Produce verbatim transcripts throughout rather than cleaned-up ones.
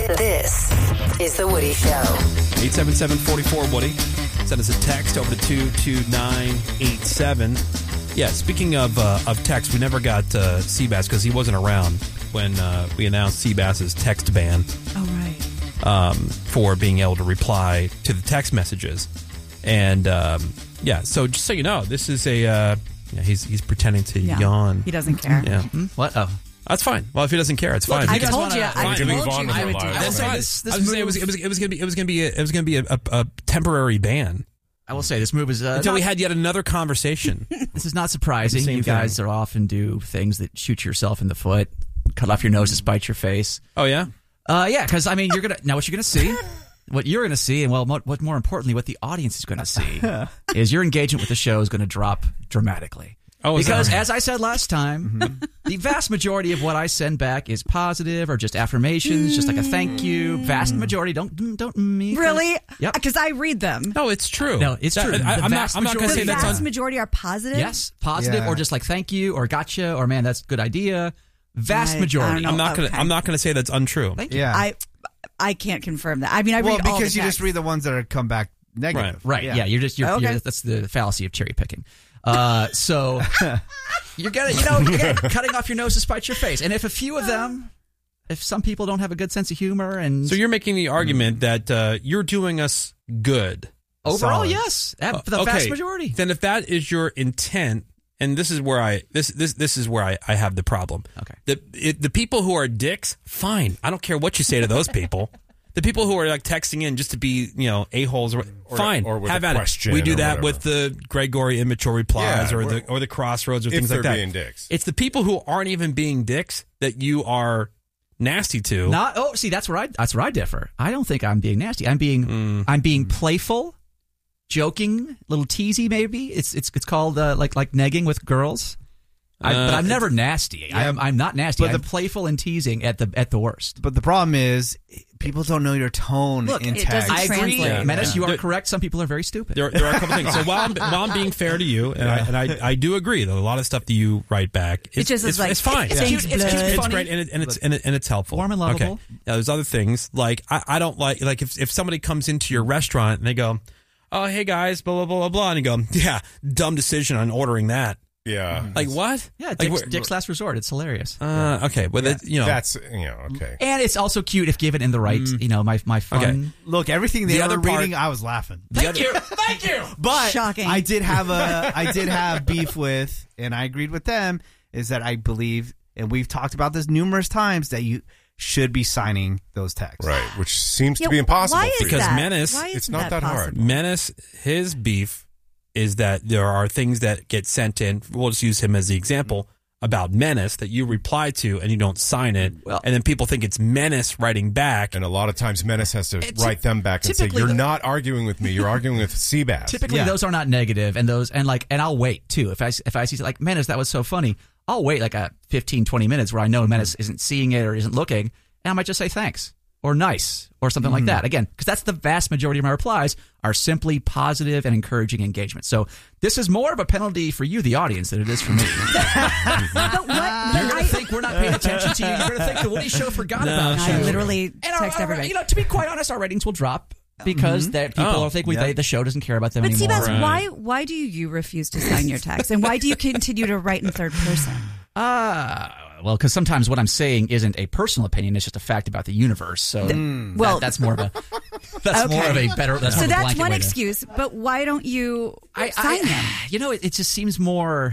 This is The Woody Show. eight seven seven, four four, Woody. Send us a text over to two two nine eight seven. Yeah, speaking of uh, of text, we never got uh, Seabass because he wasn't around when uh, we announced Seabass's text ban. Oh, right. Um, for being able to reply to the text messages. And, um, yeah, so just so you know, this is a... Uh, yeah, he's he's pretending to Yeah. yawn. He doesn't care. Yeah. Hmm? What? Oh. That's fine. Well, if he doesn't care, it's Look, fine. I You guys told wanna- you. I fine. told move you on with I our would do lives. that. That's say fine. this- this I was gonna say it was move- it was it was going to be it was going to be a, it was going to be a, a, a temporary ban I will say this move is uh, until not, we had yet another conversation. this is not surprising. Same You guys are often do things that shoot yourself in the foot, cut off your nose to spite your face. Oh yeah, Uh, yeah, because I mean, you're gonna now what you're gonna see, what you're gonna see, and well, what, what more importantly, what the audience is gonna see is your engagement with the show is gonna drop dramatically. Oh, is that because right? as I said last time, the vast majority of what I send back is positive or just affirmations, just like a thank you. Vast majority don't don't me Really? Yep. Because I read them. no, it's true. No, it's That- true. I, The I'm not. vast I'm not going to majority- say The that's vast un- majority are positive? Yes, positive, Yeah. or just like thank you or gotcha or man, that's a good idea. Vast I- I majority. don't know. I'm not going to. Okay. I'm not going to say that's untrue. Thank you. Yeah. I I can't confirm that. I mean, I well, read all the because you just texts. read the ones that are come back negative. Right. Yeah. You're just. You're, Okay. you're, that's the fallacy of cherry picking. Uh, so you're gonna, you know, you're gonna, cutting off your nose to spite your face. And if a few of them, if some people don't have a good sense of humor, and So you're making the argument that uh, you're doing us good. overall, Solid. yes, for the Uh, okay. vast majority. Then if that is your intent, and this is where I this this this is where I, I have the problem. Okay. The it, the people who are dicks, fine. I don't care what you say to those people. The people who are like texting in just to be, you know, a-holes, or, fine. or with have a at question it. We do or that whatever. with the Gregory immature replies Yeah, or or- the or the crossroads or if things they're like that. being dicks. It's the people who aren't even being dicks that you are nasty to. Not. Oh, see, that's where I. That's where I differ. I don't think I'm being nasty. I'm being. Mm. I'm being playful, joking, little teasy. Maybe it's it's it's called uh, like like negging with girls. I, Uh, but I'm never nasty. I'm I'm not nasty. but I'm the- playful and teasing at the at the worst. But the problem is, people don't know your tone Look, in it text. doesn't I agree, translate. Yeah. Menace. You are There- correct. Some people are very stupid. There, there are a couple things. So while I'm, while I'm being fair to you, and, I, and I, I do agree that a lot of stuff that you write back, it's, It just is it's, like, it's fine. it's It's, cute, it's, it's it's, blood. it's great, and, it, and it's and, it, and it's helpful, Warm and lovable. Okay. Now, there's other things like I, I don't like like if if somebody comes into your restaurant and they go, "Oh, hey guys, blah blah blah blah blah," and you go, "Yeah, dumb decision on ordering that." Yeah. Like what? yeah, Like, Dick's, we're- Dick's Last Resort. It's hilarious. Uh, okay, but that, you know, That's, you know, okay. And it's also cute if given in the right, you know, my my fun. Okay. Look, everything they The were other part- reading, I was laughing. Thank you, thank you. But Shocking. I did have a I did have beef with, and I agreed with them, is that I believe, and we've talked about this numerous times, that you should be signing those texts. Right. Which seems Yeah, to be impossible why for is you. Because that? Menace- Why it's isn't not that hard. possible? Menace, his beef is that there are things that get sent in. We'll just use him as the example about Menace that you reply to and you don't sign it, Well- and then people think it's Menace writing back. And a lot of times Menace has to It's- write them back and say, typically you're the- not arguing with me. You're arguing with Seabass. Typically, Yeah. those are not negative, and those and like, and I'll wait too. If I if I see like Menace, that was so funny. I'll wait like a fifteen, twenty minutes where I know Menace isn't seeing it or isn't looking, and I might just say thanks or nice or something like that. Again, because that's the vast majority of my replies are simply positive and encouraging engagement. So this is more of a penalty for you, the audience, than it is for me. But what? You're But gonna I, think we're not paying attention to you. You're gonna think the Woody Show forgot No, about you. I literally And our- text our- everybody. You know, to be quite honest, our ratings will drop because that people Oh, will think we, yeah. they, the show doesn't care about them But anymore. Seabass, Right. why why do you refuse to sign your text, and why do you continue to write in third person? Ah, well, because sometimes what I'm saying isn't a personal opinion; it's just a fact about the universe. So, that- well- that's more of a that's more Okay. of a better. That's So more of a that's blanket one way to- excuse. But why don't you I, sign them? I, you know, it, it just seems more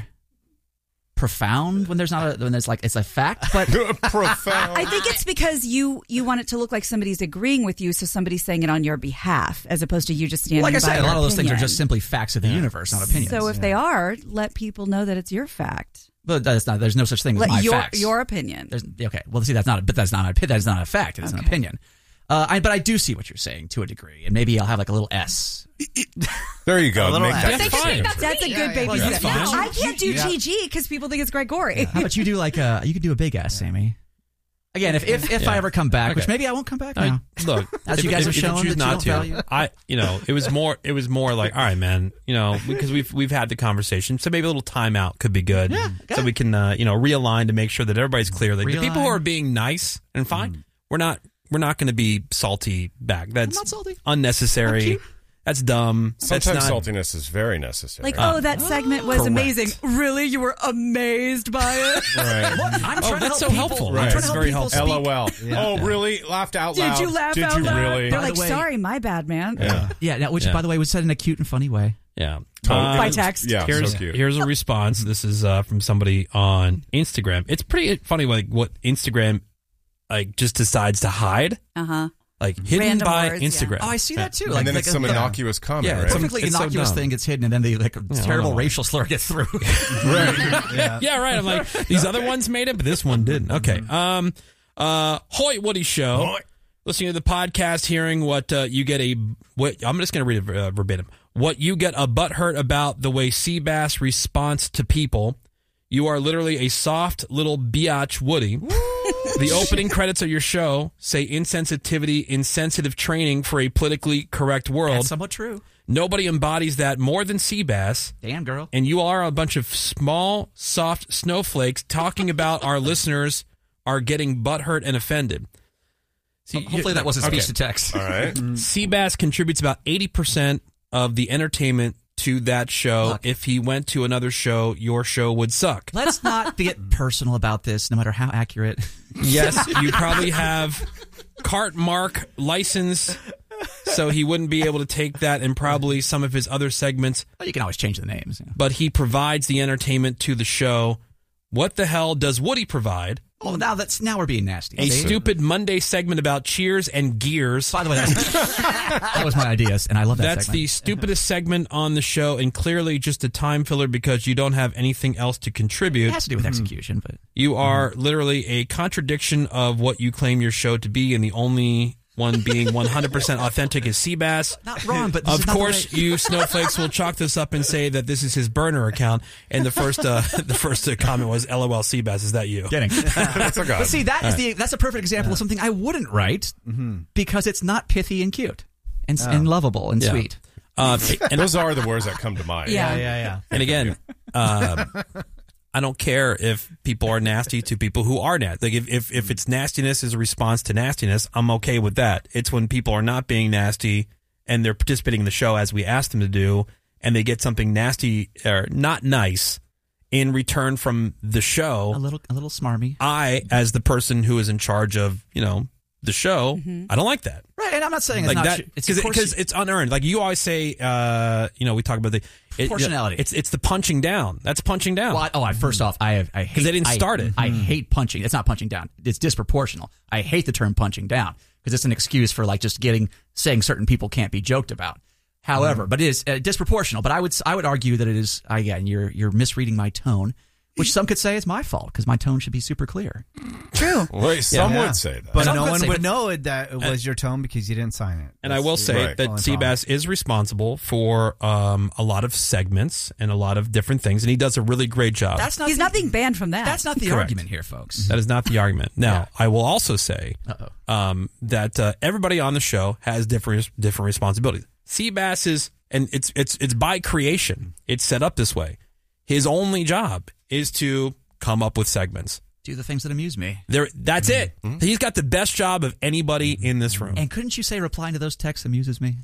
profound when there's not a when there's like it's a fact, but Profound. I think it's because you you want it to look like somebody's agreeing with you, so somebody's saying it on your behalf, as opposed to you just standing like I by said, a your lot of those things are opinion. just simply facts of the universe, not opinions. So if they are, let people know that it's your fact. but that's not. There's no such thing as Let my your facts. your opinion. There's, okay, well, see, that's not. But that's not. A, that's not a fact. It's an Okay. opinion. Uh, I, but I do see what you're saying to a degree, and maybe I'll have like a little S. There you go. A little Make that ass. your fine. signature. That's a good yeah, baby yeah. step. Well, that's I can't do Yeah. G G because people think it's Gregory. How about you do like a? You could do a big S, Amy. Again, if if, if Yeah. I ever come back, which Okay. maybe I won't come back I, now. look, As if, you guys if, have shown if you choose that you not don't to, value- I, you know, it was more, it was more like, all right, man, you know, because we've we've had the conversation, so maybe a little timeout could be good, Yeah, so yeah. we can, uh, you know, realign to make sure that everybody's clear. Like the people who Realign. are being nice and fine, we're not, we're not going to be salty back. That's not salty. unnecessary. I'm cute. That's dumb. Sometimes That's not, saltiness is very necessary. Like, oh, that segment was Correct. amazing. Really? You were amazed by it? right. What? I'm Oh, trying that's to so help helpful. people. Right. I'm trying It's to help very people helpful. speak. LOL. Oh, really? Laughed out loud. Did you laugh Did out you loud? really? They're By like, the way- sorry, my bad, man. Yeah. Yeah, now, which, Yeah. by the way, was said in a cute and funny way. Yeah. Totally. Uh, By text. Yeah, Here's, so cute. here's a response. This is uh, from somebody on Instagram. It's pretty funny, like what Instagram like just decides to hide, Uh huh. like hidden Random by words, yeah. Instagram. Oh, I see that too. and Like, then like it's some a, innocuous comment, Yeah, right? it's some- perfectly It's so innocuous dumb. thing gets hidden, and then the like a I don't terrible know. racial slur gets through. right. yeah, right. I'm like, these other ones made it, but this one didn't. Okay. Um, uh, Hoyt Woody Show. Hoyt. Listening to the podcast, hearing what uh, you get a. What I'm just going to read it uh, verbatim. What you get a butthurt about the way Seabass responds to people. You are literally a soft little biatch, Woody. The opening credits of your show say insensitivity, insensitive training for a politically correct world. That's somewhat true. Nobody embodies that more than Seabass. Damn, girl. And you are a bunch of small, soft snowflakes talking about our listeners are getting butthurt and offended. See, Hopefully that wasn't speech okay. to text. All right. Seabass contributes about eighty percent of the entertainment to that show. Look. If he went to another show, your show would suck. Let's not get personal about this, no matter how accurate. Yes, you probably have cart mark license, so he wouldn't be able to take that in probably some of his other segments. Well, you can always change the names. Yeah. But he provides the entertainment to the show. What the hell does Woody provide? Oh, now that's now we're being nasty. A See? stupid Monday segment about Cheers and Gears. By the way, that's, that was my idea, and I love that. That's segment. the stupidest segment on the show, and clearly just a time filler because you don't have anything else to contribute. It has to do with execution, but You are literally a contradiction of what you claim your show to be, and the only one being one hundred percent authentic is Seabass. not wrong. But this Of is not the course, way- you snowflakes will chalk this up and say that this is his burner account. And the first, uh, the first uh, comment was, "L O L, Seabass, is that you?" Kidding. That's okay. But see, that is the that's a perfect example of something I wouldn't write because it's not pithy and cute and, and lovable and Yeah. sweet. Uh, and, Those are the words that come to mind. Yeah. Yeah, yeah. and again, uh, I don't care if people are nasty to people who are nasty. Like if, if if it's nastiness is a response to nastiness, I'm okay with that. It's when people are not being nasty and they're participating in the show as we asked them to do, and they get something nasty or not nice in return from the show. A little, a little smarmy. I, as the person who is in charge of, you know, the show, I don't like that. Right, and I'm not saying it's Like not. that sh- it's because of course- because it's unearned. Like you always say, uh, you know, we talk about the it- Proportionality. It's it's the punching down. That's punching down. Well, I, oh, I, first off, I have I hate they didn't I- start it. I hate punching. It's not punching down. It's disproportional. I hate the term punching down because it's an excuse for like just getting saying certain people can't be joked about. However, but it is uh, disproportional. But I would I would argue that it is again you're you're misreading my tone, which some could say is my fault because my tone should be super clear. True. Wait, some Yeah. would say that. But Some no could one say, would but- know it that it was your tone because you didn't sign it. And I That's will the say Right. that only Seabass is responsible for um, a lot of segments and a lot of different things, and he does a really great job. That's not He's the, not being banned from that. That's not the Correct. argument here, folks. That is not the argument. Now, I will also say Uh-oh. um, that uh, everybody on the show has different different responsibilities. Seabass is, and it's it's it's by creation. It's set up this way. His only job is to come up with segments. Do the things that amuse me. There, that's it. He's got the best job of anybody in this room. And couldn't you say replying to those texts amuses me?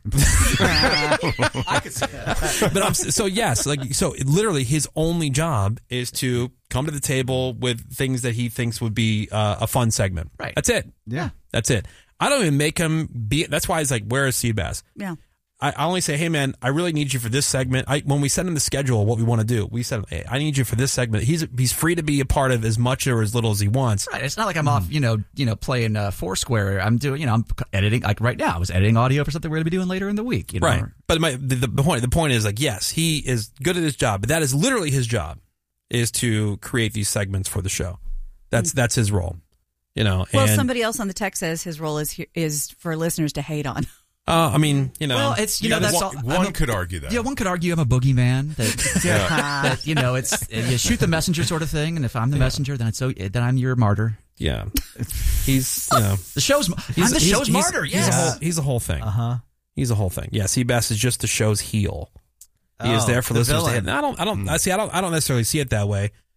I could say that. But I'm so yes, like so. Literally, his only job is to come to the table with things that he thinks would be uh, a fun segment. Right. That's it. Yeah. That's it. I don't even make him be. That's why it's like, where is Seabass? Yeah. I, I only say, hey man, I really need you for this segment. I, when we send him the schedule, what we want to do, we said, hey, I need you for this segment. He's he's free to be a part of as much or as little as he wants. Right. It's not like I'm off, you know, you know, playing uh, Foursquare. I'm doing, you know, I'm editing. Like right now, I was editing audio for something we're going to be doing later in the week. You know? Right. But my the, the point the point is like, yes, he is good at his job, but that is literally his job, is to create these segments for the show. That's that's his role. You know. Well, and, somebody else on the text says his role is he- is for listeners to hate on. Uh, I mean, you know. Well, it's you, you know gotta- that's one all. one I'm a- could argue that. Yeah, one could argue I'm a boogeyman. That, Yeah. that you know, it's you shoot the messenger sort of thing, and if I'm the messenger, then it's so then I'm your martyr. Yeah. He's you know. The show's He's, I'm the he's- show's he's- martyr. He's, Yes. a whole, he's a whole thing. Uh huh. He's a whole thing. Yeah, Seabass is just the show's heel. He is Oh, there for the listeners to villain. hit. I don't. I don't. I see. I don't. I don't necessarily see it that way.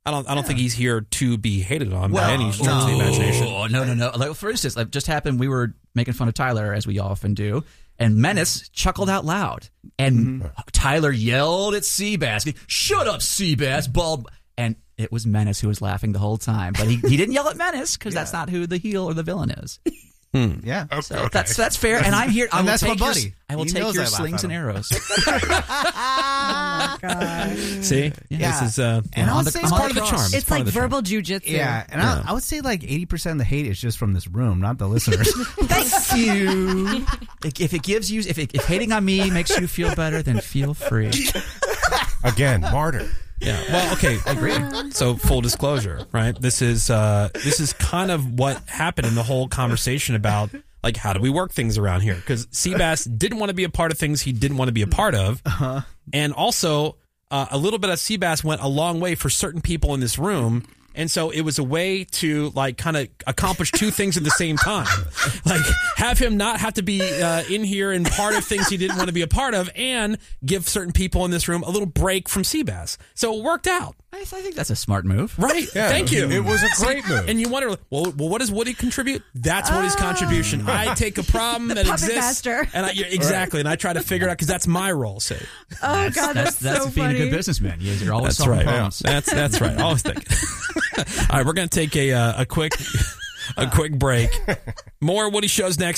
I don't. I don't think he's here to be hated on Well, by any stretch of the no. imagination. Oh, no, no, no. Like, for instance, like just happened, we were making fun of Tyler, as we often do, and Menace chuckled out loud. And Mm-hmm. Tyler yelled at Seabass, "Shut up, Seabass, bald." And it was Menace who was laughing the whole time. But he, he didn't yell at Menace because that's not who the heel or the villain is. Yeah. So that's that's fair. And I'm here. I And will that's my take your, buddy. I will He take knows your I laugh slings at and him. arrows. Oh my god. See, Yeah. this is uh, And on I'll the, say it's part part of the of charm. It's part like of the charm. verbal jujitsu. Yeah, and Yeah. I, I would say like eighty percent of the hate is just from this room, not the listeners. Thank you. If it gives you, if, it, if hating on me makes you feel better, then feel free. Again, martyr. Yeah. Well, okay. I agree. So full disclosure, right? This is uh, this is kind of what happened in the whole conversation about like how do we work things around here? Because Seabass didn't want to be a part of things he didn't want to be a part of, uh-huh. and also uh, a little bit of Seabass went a long way for certain people in this room. And so it was a way to like kind of accomplish two things at the same time, like have him not have to be uh, in here and part of things he didn't want to be a part of, and give certain people in this room a little break from Seabass. So it worked out, I, I think that's a smart move. right? Yeah, Thank you. It was a great move. And you wonder, well, well, what does Woody contribute? That's Woody's contribution. I take a problem that puppet exists, master. and I, yeah, exactly, and I try to figure it out because that's my role. Say, Oh god, that's, that's so being funny. a good businessman. You- You're always that's solving right. problems. That's that's right. Always thinking. All right, we're gonna take a uh, a quick a quick break. More Woody shows next.